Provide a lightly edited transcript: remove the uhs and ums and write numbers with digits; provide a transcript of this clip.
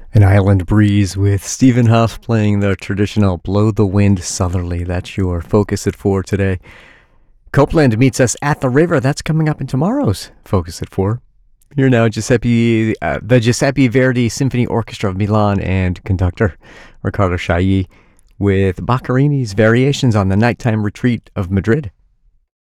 An Island Breeze with Stephen Huff playing the traditional Blow the Wind Southerly. That's your Focus at 4 today. Copeland meets us at the river. That's coming up in tomorrow's Focus at 4. Here now, the Giuseppe Verdi Symphony Orchestra of Milan and conductor Riccardo Chailly with Boccherini's Variations on the Nighttime Retreat of Madrid.